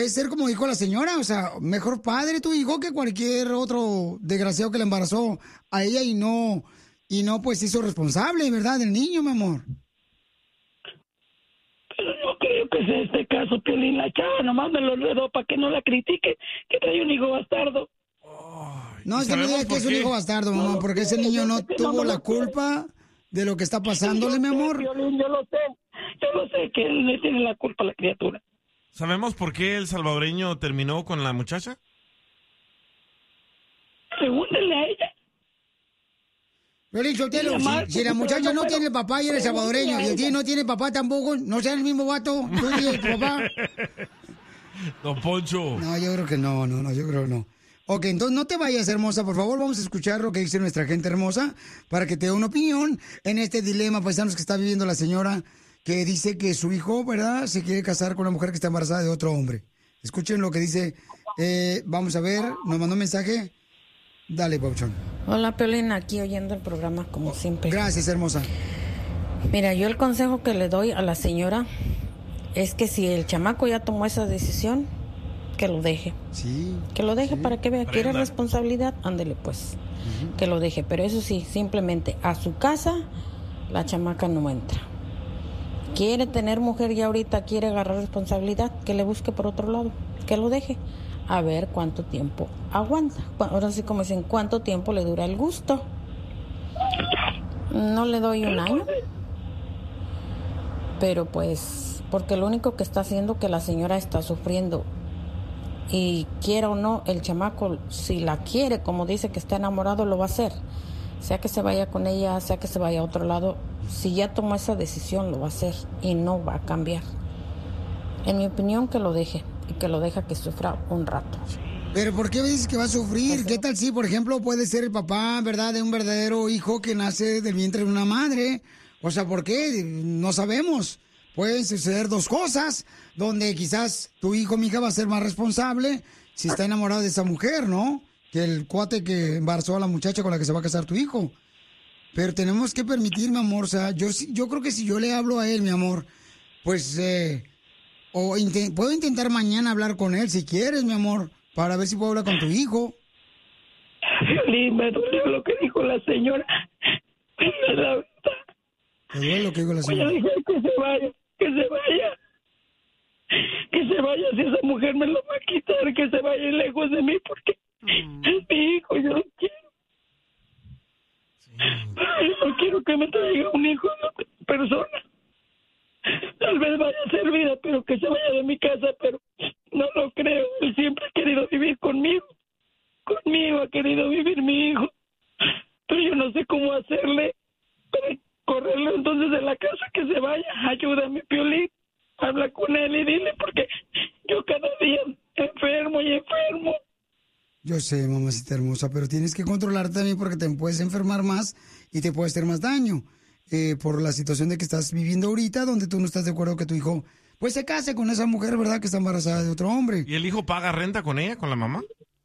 puede ser como dijo la señora, o sea, mejor padre tu hijo que cualquier otro desgraciado que le embarazó a ella y no pues hizo responsable, ¿verdad? Del niño, mi amor. Pero no creo que sea este caso, Piolín. La chava nomás me lo enredó para que no la critique, que trae un hijo bastardo. No, es que no digas que es un hijo bastardo, mamá, porque ese niño no tuvo la culpa de lo que está pasándole, mi amor. Piolín, yo lo sé que él le tiene la culpa a la criatura. ¿Sabemos por qué el salvadoreño terminó con la muchacha? Pregúntale a ella. Piolín Sotelo, si la muchacha no tiene papá y eres salvadoreño, y el tío no tiene papá tampoco, no sea el mismo vato, tú y tu papá. Don Poncho. No, yo creo que no, yo creo que no. Ok, entonces no te vayas, hermosa, por favor, vamos a escuchar lo que dice nuestra gente hermosa para que te dé una opinión en este dilema, paisanos, que está viviendo la señora que dice que su hijo, ¿verdad?, se quiere casar con una mujer que está embarazada de otro hombre. Escuchen lo que dice, vamos a ver, nos mandó un mensaje. Dale, Pauchón. Hola, Piolín, aquí oyendo el programa como siempre. Gracias, hermosa. Mira, yo el consejo que le doy a la señora es que si el chamaco ya tomó esa decisión, que lo deje. Sí. Que lo deje, sí. para que vea. ¿Quiere responsabilidad? Ándele pues. Que lo deje. Pero eso sí, simplemente a su casa la chamaca no entra. Quiere tener mujer y ahorita quiere agarrar responsabilidad, que le busque por otro lado. Que lo deje. A ver cuánto tiempo aguanta. Ahora sí, como dicen, cuánto tiempo le dura el gusto. No le doy un año. Pero pues, porque lo único que está haciendo que la señora está sufriendo. Y quiera o no, el chamaco, si la quiere, como dice que está enamorado, lo va a hacer. Sea que se vaya con ella, sea que se vaya a otro lado, si ya tomó esa decisión, lo va a hacer y no va a cambiar. En mi opinión, que lo deje y que lo deja que sufra un rato. Pero ¿por qué dices que va a sufrir? ¿Qué tal si, por ejemplo, puede ser el papá, verdad, de un verdadero hijo que nace del vientre de una madre? O sea, ¿por qué? No sabemos. Pueden suceder dos cosas, donde quizás tu hijo, mi hija, va a ser más responsable si está enamorado de esa mujer, ¿no? Que el cuate que embarazó a la muchacha con la que se va a casar tu hijo. Pero tenemos que permitir, mi amor, o sea, yo creo que si yo le hablo a él, mi amor, pues, puedo intentar mañana hablar con él, si quieres, mi amor, para ver si puedo hablar con tu hijo. Violín, me dolió lo que dijo la señora. Es la verdad. ¿Te duele lo que dijo la Voy a señora? dejar que se vaya, que se vaya. Que se vaya, si esa mujer me lo va a quitar, que se vaya lejos de mí, porque es mi hijo, yo lo quiero. Pero yo no quiero que me traiga un hijo de otra persona. Tal vez vaya a ser vida, pero que se vaya de mi casa, pero no lo creo. Él siempre ha querido vivir conmigo. Conmigo ha querido vivir mi hijo. Pero yo no sé cómo hacerle para correrlo entonces de la casa, que se vaya. Ayúdame, Piolín. Habla con él y dile, porque yo cada día enfermo y enfermo. Yo sé, mamacita hermosa, pero tienes que controlarte también porque te puedes enfermar más y te puede hacer más daño. Por la situación de que estás viviendo ahorita, donde tú no estás de acuerdo que tu hijo pues se case con esa mujer, ¿verdad?, que está embarazada de otro hombre. ¿Y el hijo paga renta con ella, con la mamá?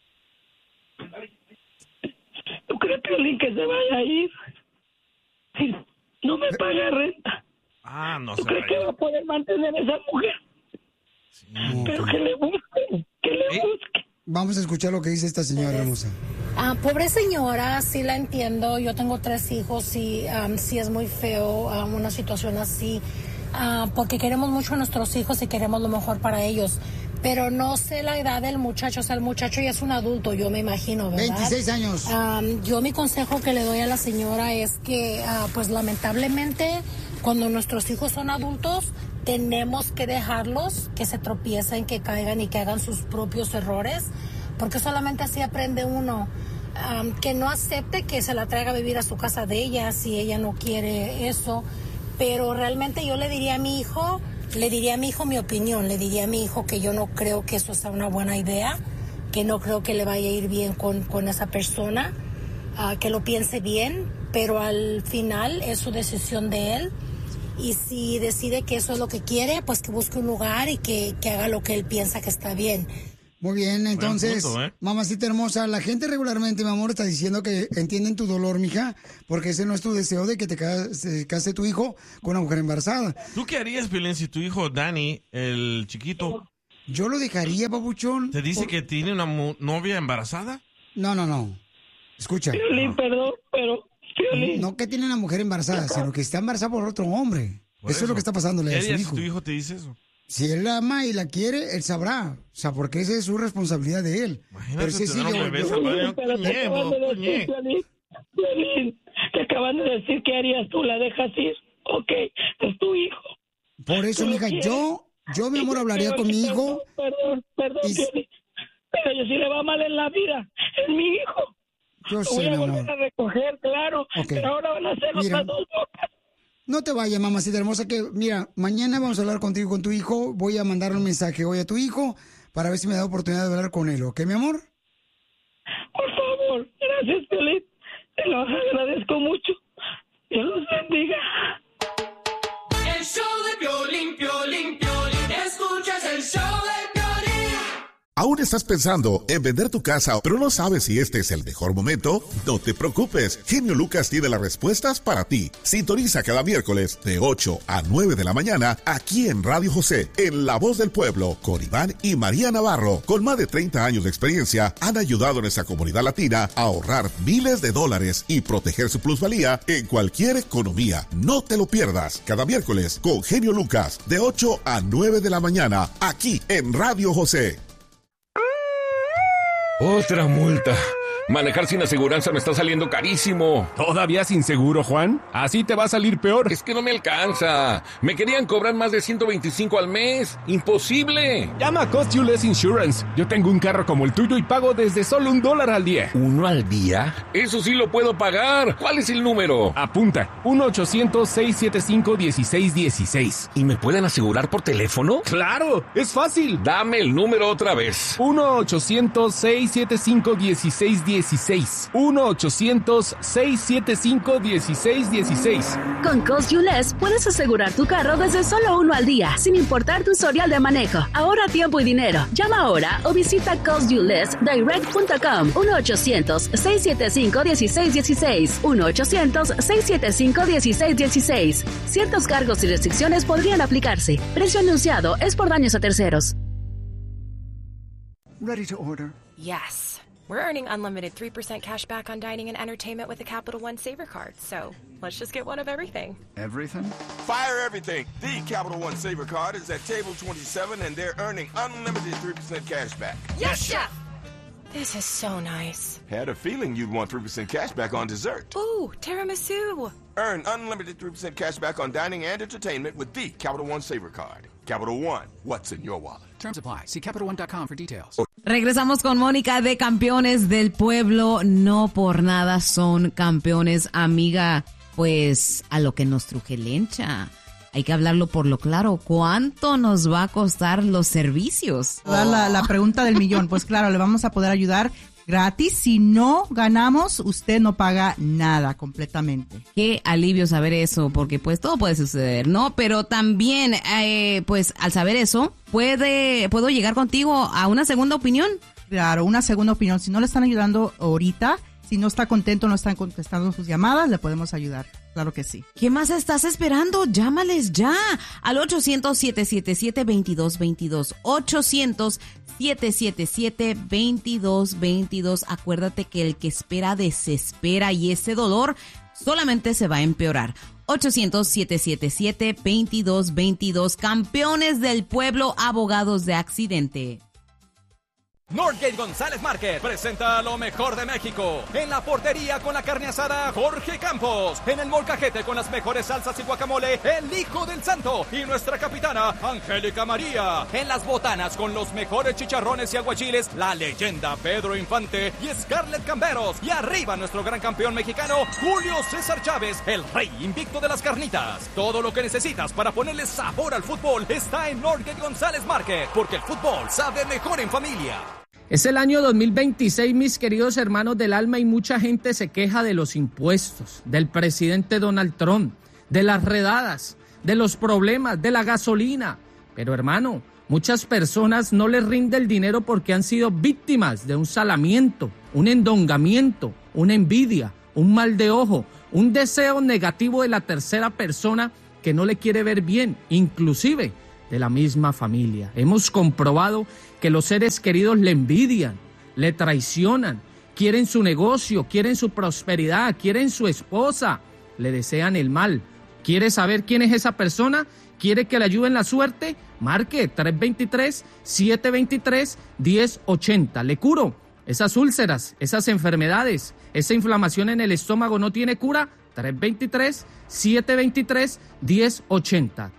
¿Tú crees, Piolín, que se vaya a ir? Si no me paga renta. No ¿Tú se crees que va a poder mantener a esa mujer? Sí. Pero que le busque, que le busque. Vamos a escuchar lo que dice esta señora hermosa. Pobre señora, sí la entiendo. Yo tengo 3 hijos y sí es muy feo una situación así, porque queremos mucho a nuestros hijos y queremos lo mejor para ellos. Pero no sé la edad del muchacho, o sea, el muchacho ya es un adulto, yo me imagino, ¿verdad? 26 años. Yo mi consejo que le doy a la señora es que, pues lamentablemente, cuando nuestros hijos son adultos, tenemos que dejarlos que se tropiecen, que caigan y que hagan sus propios errores, porque solamente así aprende uno. Que no acepte que se la traiga a vivir a su casa de ella si ella no quiere eso, pero realmente yo le diría a mi hijo mi opinión, le diría a mi hijo que yo no creo que eso sea una buena idea, que no creo que le vaya a ir bien con esa persona, que lo piense bien, pero al final es su decisión de él. Y si decide que eso es lo que quiere, pues que busque un lugar y que haga lo que él piensa que está bien. Muy bien, entonces, punto, ¿eh? Mamacita hermosa, la gente regularmente, mi amor, está diciendo que entienden tu dolor, mija, porque ese no es tu deseo de que se case tu hijo con una mujer embarazada. ¿Tú qué harías, Piolín, si tu hijo Danny, el chiquito, Yo lo dejaría, papuchón. ¿Te dice que tiene una novia embarazada? No. Escucha. Piolín, perdón, pero... Piolín. No que tiene una mujer embarazada, sino que está embarazada por otro hombre. Eso es lo que está pasándole a su hijo. Si tu hijo te dice eso? Si él la ama y la quiere, él sabrá. O sea, porque esa es su responsabilidad de él. Imagínate, pero sí, Piolín, te acaban de decir que harías tú, la dejas ir. Ok, es tu hijo. Por eso, mija, yo, mi amor, hablaría con mi hijo. Perdón, Piolín. Pero yo sí le va mal en la vida. Es mi hijo. Yo sé, voy a mi amor. volver a recoger, claro. Okay. Pero ahora van a ser otras 2 bocas. No te vayas, mamacita hermosa, que mira, mañana vamos a hablar contigo, con tu hijo. Voy a mandar un mensaje hoy a tu hijo para ver si me da oportunidad de hablar con él, ¿ok, mi amor? Por favor, gracias, Piolín. Te lo agradezco mucho. Dios los bendiga. El show de Piolín, Piolín, Piolín. Escuchas el show de Piolín. ¿Aún estás pensando en vender tu casa, pero no sabes si este es el mejor momento? No te preocupes, Genio Lucas tiene las respuestas para ti. Sintoniza cada miércoles de 8 a 9 de la mañana aquí en Radio José, en La Voz del Pueblo, con Iván y María Navarro. Con más de 30 años de experiencia, han ayudado a nuestra comunidad latina a ahorrar miles de dólares y proteger su plusvalía en cualquier economía. No te lo pierdas, cada miércoles con Genio Lucas, de 8 a 9 de la mañana, aquí en Radio José. Otra multa. Manejar sin aseguranza me está saliendo carísimo. ¿Todavía sin seguro, Juan? Así te va a salir peor. Es que no me alcanza. Me querían cobrar más de 125 al mes. ¡Imposible! Llama a Cost You Less Insurance. Yo tengo un carro como el tuyo y pago desde solo $1 al día. ¿1 al día? Eso sí lo puedo pagar. ¿Cuál es el número? Apunta. 1-800-675-1616. ¿Y me pueden asegurar por teléfono? ¡Claro! ¡Es fácil! Dame el número otra vez. 1-800-675-1616. 1-800-675-1616. Con Cost You Less puedes asegurar tu carro desde solo $1 al día, sin importar tu historial de manejo. Ahorra tiempo y dinero. Llama ahora o visita costyouLessDirect.com. 1-800-675-1616. 1-800-675-1616. Ciertos cargos y restricciones podrían aplicarse. Precio anunciado es por daños a terceros. Ready to order? Yes. We're earning unlimited 3% cash back on dining and entertainment with the Capital One Saver Card. So let's just get one of everything. Everything? Fire everything. The Capital One Saver Card is at table 27 and they're earning unlimited 3% cash back. Yes, Chef! This is so nice. Had a feeling you'd want 3% cash back on dessert. Ooh, tiramisu. Earn unlimited 3% cash back on dining and entertainment with the Capital One Saver Card. Capital One, what's in your wallet? Terms apply. See CapitalOne.com for details. Regresamos con Mónica de Campeones del Pueblo. No por nada son campeones, amiga. Pues a lo que nos truje Lencha. Hay que hablarlo por lo claro. ¿Cuánto nos va a costar los servicios? La pregunta del millón. Pues claro, le vamos a poder ayudar gratis. Si no ganamos, usted no paga nada completamente. Qué alivio saber eso, porque pues todo puede suceder, ¿no? Pero también, pues al saber eso, ¿puedo llegar contigo a una segunda opinión? Claro, una segunda opinión. Si no le están ayudando ahorita, si no está contento, no están contestando sus llamadas, le podemos ayudar. Claro que sí. ¿Qué más estás esperando? Llámales ya al 800-777-2222. 800-777-2222. Acuérdate que el que espera desespera y ese dolor solamente se va a empeorar. 800-777-2222. Campeones del Pueblo, abogados de accidente. Northgate González Market presenta lo mejor de México. En la portería con la carne asada, Jorge Campos. En el molcajete con las mejores salsas y guacamole, el Hijo del Santo. Y nuestra capitana, Angélica María. En las botanas con los mejores chicharrones y aguachiles, la leyenda Pedro Infante y Scarlett Camberos. Y arriba nuestro gran campeón mexicano, Julio César Chávez, el rey invicto de las carnitas. Todo lo que necesitas para ponerle sabor al fútbol está en Northgate González Market, porque el fútbol sabe mejor en familia. Es el año 2026, mis queridos hermanos del alma, y mucha gente se queja de los impuestos, del presidente Donald Trump, de las redadas, de los problemas, de la gasolina. Pero hermano, muchas personas no les rinde el dinero porque han sido víctimas de un salamiento, un endongamiento, una envidia, un mal de ojo, un deseo negativo de la tercera persona que no le quiere ver bien, inclusive de la misma familia. Hemos comprobado que los seres queridos le envidian, le traicionan, quieren su negocio, quieren su prosperidad, quieren su esposa, le desean el mal. ¿Quiere saber quién es esa persona? ¿Quiere que le ayuden la suerte? Marque 323-723-1080. Le curo esas úlceras, esas enfermedades, esa inflamación en el estómago no tiene cura. 323-723-1080.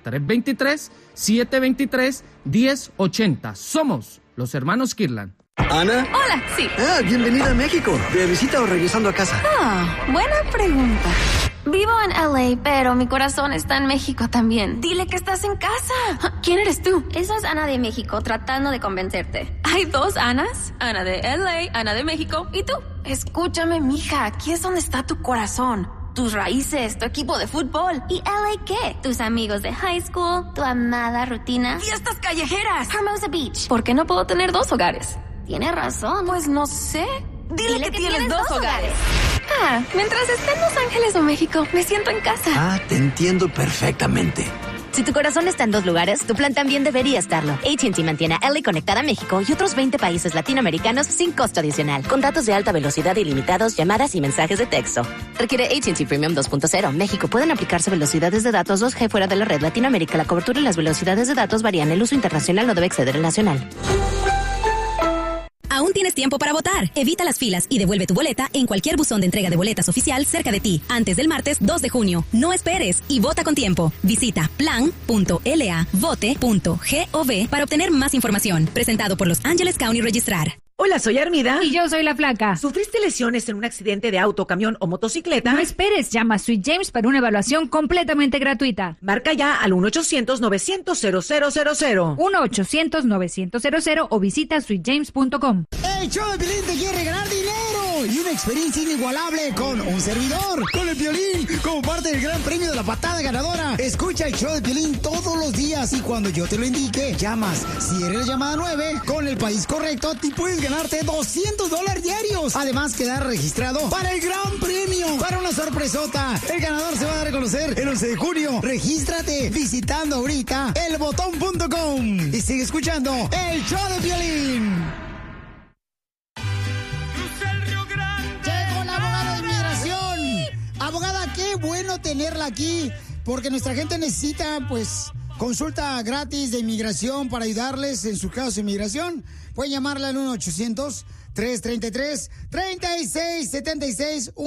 323-723-1080. Somos los hermanos Kirlan. ¿Ana? Hola, sí. Bienvenida a México. ¿De visita o regresando a casa? Buena pregunta. Vivo en LA, pero mi corazón está en México también. Dile que estás en casa. ¿Quién eres tú? Eso es Ana de México, tratando de convencerte. ¿Hay dos Anas? Ana de LA, Ana de México. ¿Y tú? Escúchame, mija. Aquí es donde está tu corazón. Tus raíces, tu equipo de fútbol. ¿Y LA qué? Tus amigos de high school, tu amada rutina. ¡Fiestas callejeras! Hermosa Beach. ¿Por qué no puedo tener dos hogares? Tienes razón. Pues no sé. Dile que tienes dos hogares. Mientras esté en Los Ángeles o México, me siento en casa. Te entiendo perfectamente. Si tu corazón está en dos lugares, tu plan también debería estarlo. AT&T mantiene a LA conectada a México y otros 20 países latinoamericanos sin costo adicional. Con datos de alta velocidad ilimitados, llamadas y mensajes de texto. Requiere AT&T Premium 2.0. México. Pueden aplicarse velocidades de datos 2G fuera de la red. Latinoamérica, la cobertura y las velocidades de datos varían. El uso internacional no debe exceder el nacional. Aún tienes tiempo para votar. Evita las filas y devuelve tu boleta en cualquier buzón de entrega de boletas oficial cerca de ti, antes del martes 2 de junio. No esperes y vota con tiempo. Visita plan.lavote.gov para obtener más información. Presentado por Los Angeles County Registrar. Hola, soy Armida. Y yo soy la Flaca. ¿Sufriste lesiones en un accidente de auto, camión o motocicleta? No esperes, llama a Sweet James para una evaluación completamente gratuita. Marca ya al 1-800-900-0000. 1-800-900-0000 o visita sweetjames.com. El show de Piolín te quiere ganar dinero y una experiencia inigualable con un servidor, con el Piolín, como parte del gran premio de la patada ganadora. Escucha el show de Piolín todos los días y cuando yo te lo indique, llamas. Si eres llamada 9, con el país correcto, te puedes ganarte $200 diarios. Además, quedar registrado para el gran premio, para una sorpresota. El ganador se va a dar a conocer el 11 de junio. Regístrate visitando ahorita elbotón.com y sigue escuchando el show de Piolín. Llegó la abogada de inmigración. Abogada, qué bueno tenerla aquí, porque nuestra gente necesita, pues, consulta gratis de inmigración para ayudarles en sus casos de inmigración. Pueden llamarle al 1-800-333-3676.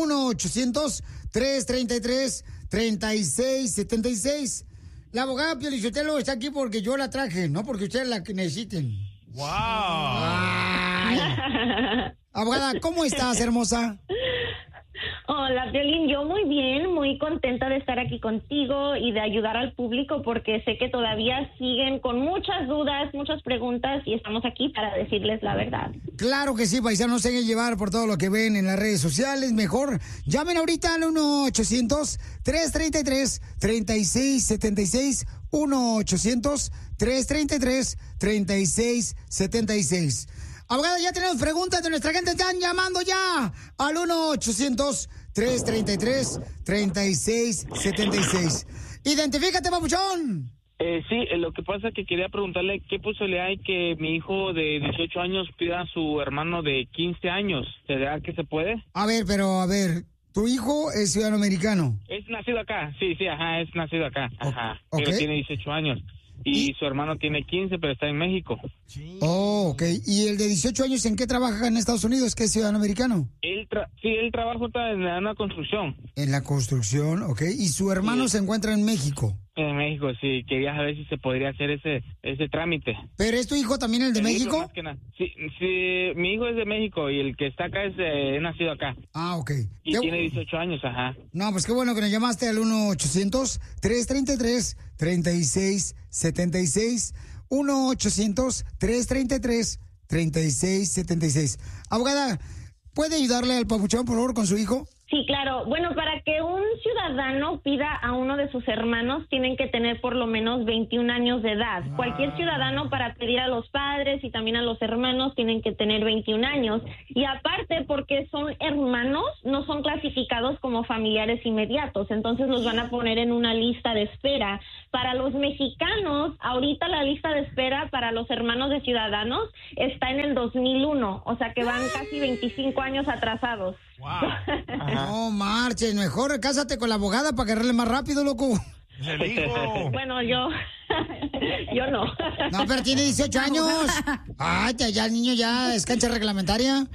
1-800-333-3676. La abogada Pio Lizotelo está aquí porque yo la traje, no porque ustedes la que necesiten. ¡Wow! Ay. Abogada, ¿cómo estás, hermosa? Hola, Piolín, yo muy bien, muy contenta de estar aquí contigo y de ayudar al público porque sé que todavía siguen con muchas dudas, muchas preguntas y estamos aquí para decirles la verdad. Claro que sí, paisanos, no se dejen llevar por todo lo que ven en las redes sociales. Mejor llamen ahorita al 1-800-333-3676. 1-800-333-3676. Abogada, ya tenemos preguntas de nuestra gente. Están llamando ya al 1-800-333-3676. Identifícate, papuchón. Sí, lo que pasa es que quería preguntarle qué posibilidad hay que mi hijo de 18 años pida a su hermano de 15 años. ¿Será que se puede? A ver, ¿tu hijo es ciudadano americano? Es nacido acá, sí, ajá, es nacido acá, ajá. Okay. Pero tiene 18 años. Y su hermano tiene 15, pero está en México. Oh, ok. ¿Y el de 18 años en qué trabaja en Estados Unidos, que es ciudadano americano? Él trabaja en una construcción. En la construcción, ok. ¿Y su hermano se encuentra en México? En México, sí. Quería saber si se podría hacer ese trámite. ¿Pero es tu hijo también el de México? Sí, mi hijo es de México y el que está acá es nacido acá. Ah, ok. Y tiene 18 años, ajá. No, pues qué bueno que nos llamaste al 1-800-333-3676. 1-800-333-3676. Abogada, ¿puede ayudarle al papuchón, por favor, con su hijo? Sí, claro. Bueno, para que un ciudadano pida a uno de sus hermanos, tienen que tener por lo menos 21 años de edad. Cualquier ciudadano para pedir a los padres y también a los hermanos tienen que tener 21 años. Y aparte, porque son hermanos, no son clasificados como familiares inmediatos. Entonces los van a poner en una lista de espera. Para los mexicanos, ahorita la lista de espera para los hermanos de ciudadanos está en el 2001. O sea que van casi 25 años atrasados. No marches, mejor cásate con la abogada para agarrarle más rápido, loco. Bueno, yo no. No, pero tiene 18 años. Ay, ya el niño ya es cancha reglamentaria.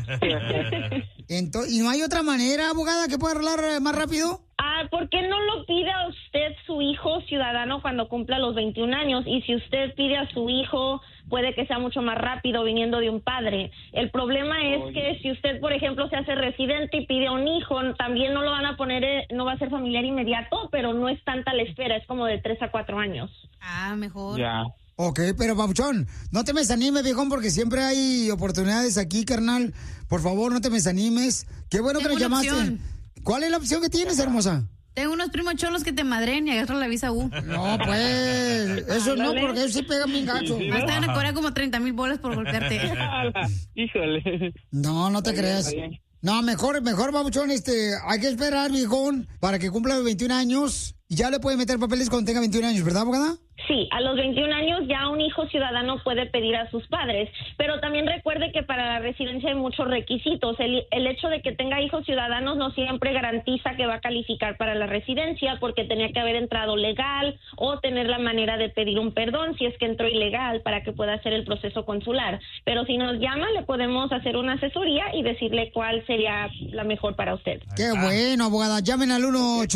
¿Y no hay otra manera, abogada, que pueda arreglar más rápido? ¿Por qué no lo pide a usted su hijo ciudadano cuando cumpla los 21 años? Y si usted pide a su hijo, puede que sea mucho más rápido viniendo de un padre. El problema es que si usted, por ejemplo, se hace residente y pide a un hijo, también no lo van a poner, no va a ser familiar inmediato, pero no es tanta la espera, es como de 3 a 4 años. Mejor. Ya. Ok, pero Papuchón, no te me desanimes, viejón, porque siempre hay oportunidades aquí, carnal. Por favor, no te me desanimes. Qué bueno que nos llamaste. Opción. ¿Cuál es la opción que tienes, hermosa? Tengo unos primos cholos que te madren y agarran la visa U. No, pues, eso no, porque ellos sí pegan bien gacho. Me están a cobrar como 30,000 bolas por golpearte. Híjole. No te creas. No, mejor, Papuchón, hay que esperar, viejón, para que cumpla los 21 años. Y ya le puede meter papeles cuando tenga 21 años, ¿verdad, abogada? Sí, a los 21 años ya un hijo ciudadano puede pedir a sus padres, pero también recuerde que para la residencia hay muchos requisitos. El hecho de que tenga hijos ciudadanos no siempre garantiza que va a calificar para la residencia, porque tenía que haber entrado legal o tener la manera de pedir un perdón si es que entró ilegal para que pueda hacer el proceso consular. Pero si nos llama, le podemos hacer una asesoría y decirle cuál sería la mejor para usted. Qué bueno, abogada. Llamen al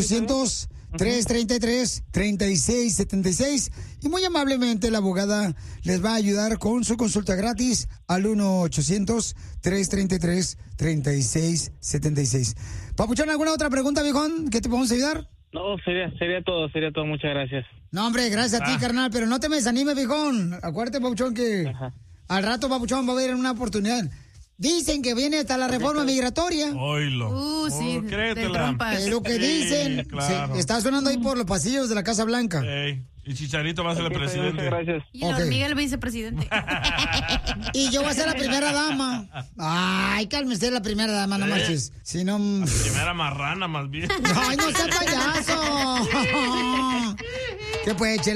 1-800-333-3676 y muy amablemente la abogada les va a ayudar con su consulta gratis al 1-800-333-3676. Papuchón, ¿alguna otra pregunta, viejón, que te podemos ayudar? No, sería todo, muchas gracias. No, hombre, gracias a ti, carnal, pero no te me desanimes, viejón. Acuérdate, Papuchón, que al rato, Papuchón, va a haber una oportunidad. Dicen que viene hasta la reforma migratoria. Oílo. Sí, créetela. de trompas. Es lo que dicen. Claro. Está sonando ahí por los pasillos de la Casa Blanca. Y Chicharito va a ser el presidente. Gracias. Y el hormiga el vicepresidente. Y yo voy a ser la primera dama. Ay, cálmese, la primera dama, no marches. Si no... La primera marrana, más bien. Ay, no seas payaso. ¿Qué puede, Chela?